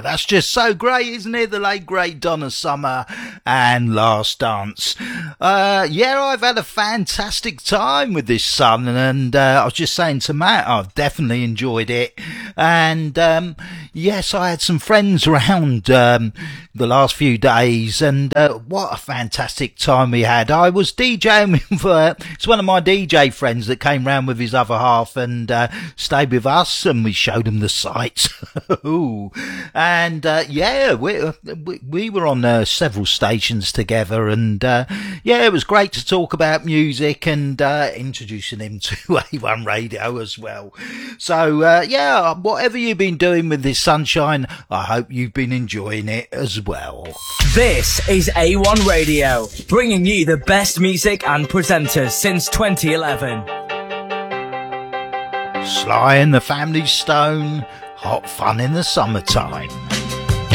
That's just so great, isn't it? The late great Donna Summer and Last Dance. I've had a fantastic time with this son, and I was just saying to Matt, I've definitely enjoyed it. And yes, I had some friends around the last few days, and what a fantastic time we had. I was DJing for it's one of my DJ friends that came round with his other half and stayed with us, and we showed him the sights. And we were on several stations together, and it was great to talk about music and introducing him to A1 Radio as well. So whatever you've been doing with this sunshine, I hope you've been enjoying it as well. This is A1 Radio, bringing you the best music and presenters since 2011. Sly and the Family Stone, hot fun in the summertime.